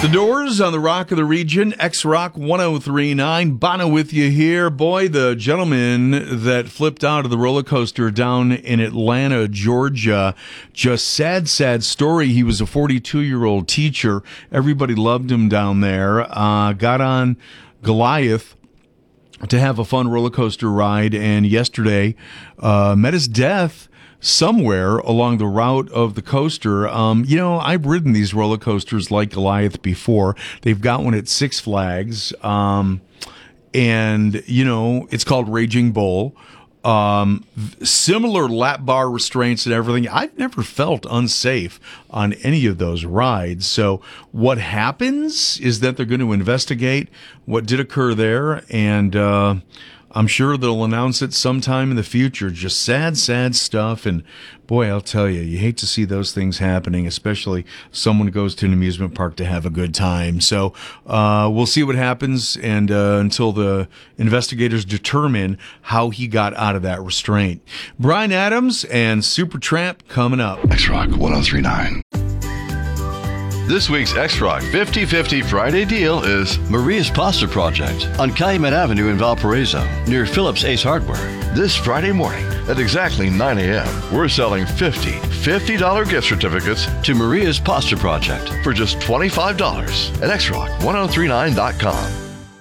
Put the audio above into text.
The Doors on the Rock of the Region, X-Rock 1039. Bono with you here. Boy, the gentleman that flipped out of the roller coaster down in Atlanta, Georgia, just sad story. He was a 42-year-old teacher. Everybody loved him down there. Got on Goliath to have a fun roller coaster ride, and yesterday met his death somewhere along the route of the coaster. I've ridden these roller coasters like Goliath before. They've got one at Six Flags, and, it's called Raging Bull. Similar lap bar restraints and everything. I've never felt unsafe on any of those rides. So what happens is that they're going to investigate what did occur there, and I'm sure they'll announce it sometime in the future. Just sad stuff. And boy, I'll tell you, you hate to see those things happening, especially someone goes to an amusement park to have a good time. So we'll see what happens, and until the investigators determine how he got out of that restraint. Bryan Adams and Supertramp coming up. X-Rock 1039. This week's X-Rock 50-50 Friday deal is Maria's Pasta Project on Calumet Avenue in Valparaiso, near Phillips Ace Hardware. this Friday morning at exactly 9 a.m. We're selling $50 gift certificates to Maria's Pasta Project for just $25 at xrock1039.com.